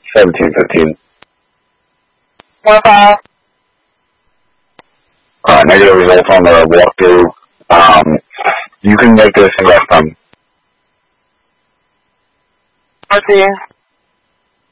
1715. 1-5. Alright, negative results on the walkthrough. You can make this in less time. I see you.